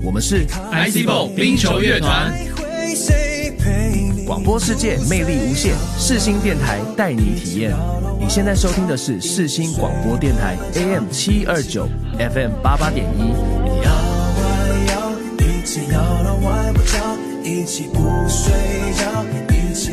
我们是 ICBO 冰球乐团。 广播世界魅力无限，世新电台带你体验。你现在收听的是世新广播电台 AM 729 FM 88.1。一起摇到外不着，一起不睡觉，一起。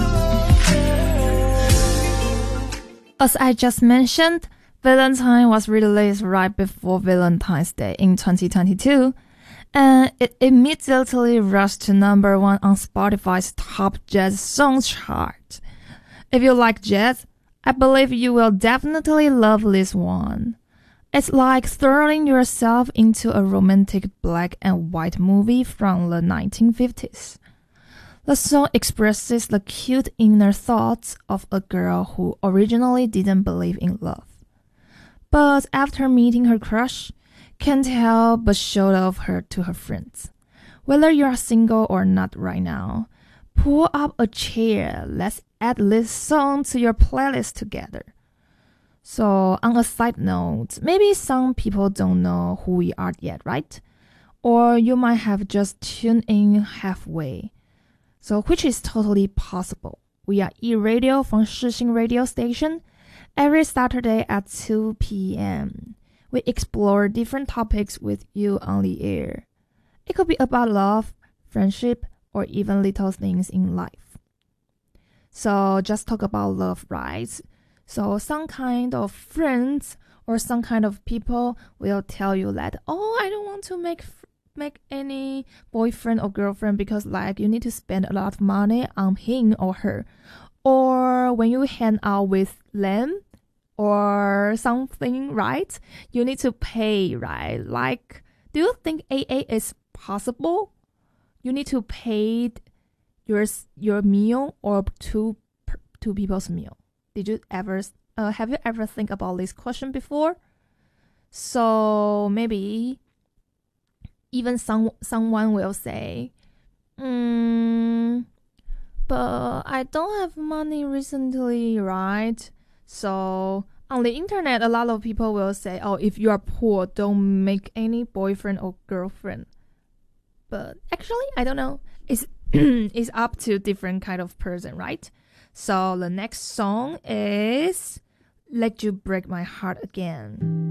As I just mentioned, Valentine was released right before Valentine's Day in 2022, and it immediately rushed to number 1 on Spotify's top jazz songs chart. If you like jazz, I believe you will definitely love this one. It's like throwing yourself into a romantic black and white movie from the 1950s. The song expresses the cute inner thoughts of a girl who originally didn't believe in love, but after meeting her crush, can't help but show off her to her friends. Whether you're single or not right now, pull up a chair, let's add this song to your playlist together. So, on a side note, maybe some people don't know who we are yet, right? Or you might have just tuned in halfway. So, which is totally possible. We are E-Radio from Shixing Radio Station. Every Saturday at 2 p.m. We explore different topics with you on the air. It could be about love, friendship, or even little things in life. So, just talk about love, right? So some kind of friends or some kind of people will tell you that, oh, I don't want to make any boyfriend or girlfriend because like you need to spend a lot of money on him or her. Or when you hang out with them or something, right? You need to pay, right? Like, do you think AA is possible? You need to pay your meal or two people's meal. Did you ever, have you ever think about this question before? So maybe even someone will say, but I don't have money recently, right? So on the internet, a lot of people will say, oh, if you are poor, don't make any boyfriend or girlfriend. But actually, I don't know. It's up to different kind of person, right? So the next song is Let You Break My Heart Again.